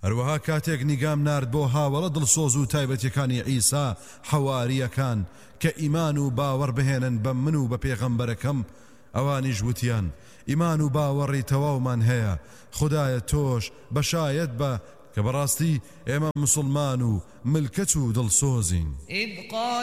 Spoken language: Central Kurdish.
هەروەها کاتێک نیگام نارد بۆ هاوڵە دڵسۆز و تایبەتیەکانی عیسا حەواریەکان کە ئیمان و باوەڕ بهێنن بە من و بە پێغەمبەرەکەم ئەوانیش وتیان ئیمان و باوەڕی تەواومان هەیە خودایە تۆش بەشایەت بە کە بەڕاستی ئێمە موسڵمان و ملکەت و دڵسۆزین.